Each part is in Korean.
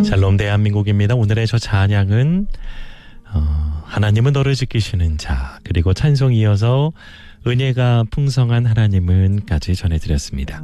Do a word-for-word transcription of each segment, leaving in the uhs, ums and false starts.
샬롬 대한민국입니다. 오늘의 저 찬양은 어, 하나님은 너를 지키시는 자, 그리고 찬송 이어서 은혜가 풍성한 하나님은까지 전해드렸습니다.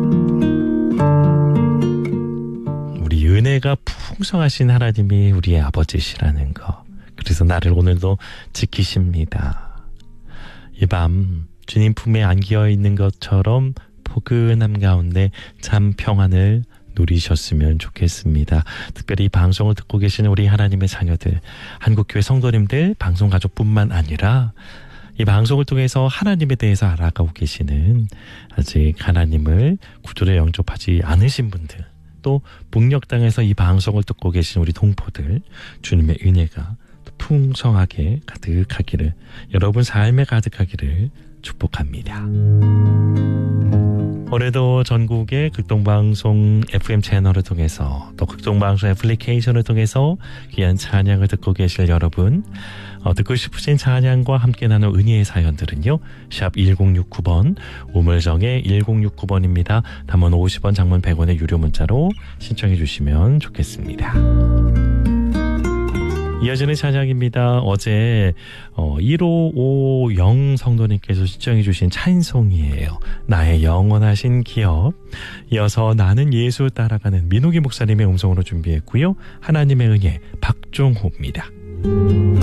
우리 은혜가 풍성하신 하나님이 우리의 아버지시라는 거, 그래서 나를 오늘도 지키십니다. 이 밤 주님 품에 안기어 있는 것처럼 포근함 가운데 참 평안을 누리셨으면 좋겠습니다. 특별히 이 방송을 듣고 계시는 우리 하나님의 자녀들, 한국교회 성도님들, 방송 가족뿐만 아니라 이 방송을 통해서 하나님에 대해서 알아가고 계시는, 아직 하나님을 구주로 영접하지 않으신 분들, 또 북녘 땅에서 이 방송을 듣고 계신 우리 동포들, 주님의 은혜가 풍성하게 가득하기를, 여러분 삶에 가득하기를 축복합니다. 올해도 전국의 극동방송 에프엠 채널을 통해서, 또 극동방송 애플리케이션을 통해서 귀한 찬양을 듣고 계실 여러분, 어, 듣고 싶으신 찬양과 함께 나눈 은혜의 사연들은요, 샵 일공육구 번, 우물정의 일공육구 번입니다. 단문 오십 원, 장문 백 원의 유료 문자로 신청해 주시면 좋겠습니다. 이어지는 찬양입니다. 어제 어, 일오오영 성도님께서 신청해 주신 찬송이에요. 나의 영원하신 기업. 이어서 나는 예수 따라가는 민호기 목사님의 음성으로 준비했고요. 하나님의 은혜, 박종호입니다.